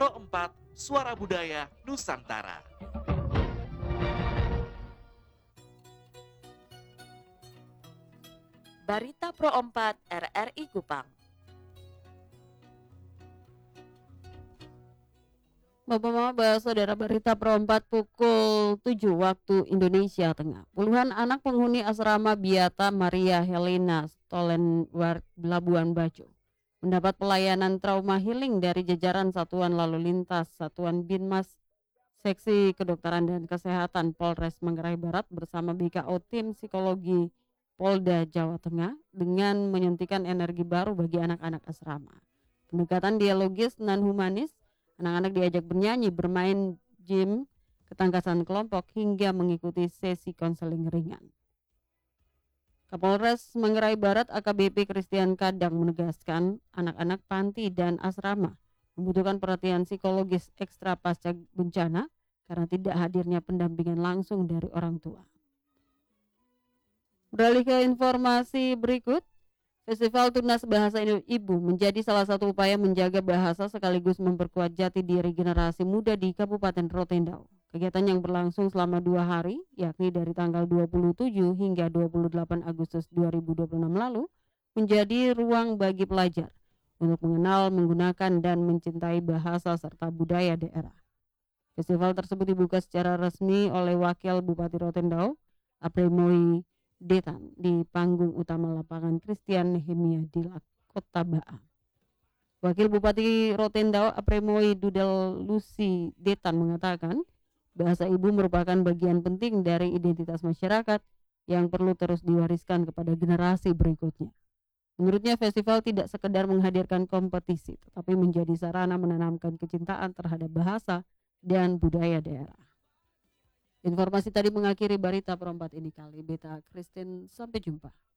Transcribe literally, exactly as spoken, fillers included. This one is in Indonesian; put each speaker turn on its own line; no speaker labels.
Pro empat, Suara Budaya Nusantara.
Barita Pro empat R R I Kupang.
Bapak-bapak, saudara, Barita Pro empat pukul tujuh waktu Indonesia Tengah. Puluhan anak penghuni asrama Beata Maria Helena Stolenward Labuan Bajo mendapat pelayanan trauma healing dari jajaran Satuan Lalu Lintas Satuan Binmas Seksi Kedokteran dan Kesehatan Polres Manggarai Barat bersama B K O Tim Psikologi Polda Jawa Tengah dengan menyuntikkan energi baru bagi anak-anak asrama. Pendekatan dialogis non humanis, anak-anak diajak bernyanyi, bermain gym, ketangkasan kelompok hingga mengikuti sesi konseling ringan. Kapolres Manggarai Barat A K B P Christian Kadang menegaskan anak-anak panti dan asrama membutuhkan perhatian psikologis ekstra pasca bencana karena tidak hadirnya pendampingan langsung dari orang tua. Beralih ke informasi berikut, Festival Tunas Bahasa Ibu menjadi salah satu upaya menjaga bahasa sekaligus memperkuat jati diri generasi muda di Kabupaten Rotendao. Kegiatan yang berlangsung selama dua hari, yakni dari tanggal dua puluh tujuh hingga dua puluh delapan Agustus dua ribu dua puluh enam lalu, menjadi ruang bagi pelajar untuk mengenal, menggunakan, dan mencintai bahasa serta budaya daerah. Festival tersebut dibuka secara resmi oleh Wakil Bupati Rotendao, Apremoi Detan, di panggung utama lapangan Christian Nehemia di Kota Ba'a. Wakil Bupati Rotendao Apremoi Dudel Lucy Detan mengatakan, bahasa ibu merupakan bagian penting dari identitas masyarakat yang perlu terus diwariskan kepada generasi berikutnya. Menurutnya, festival tidak sekedar menghadirkan kompetisi, tetapi menjadi sarana menanamkan kecintaan terhadap bahasa dan budaya daerah. Informasi tadi mengakhiri Barita Pro empat ini kali. Beta Christine, sampai jumpa.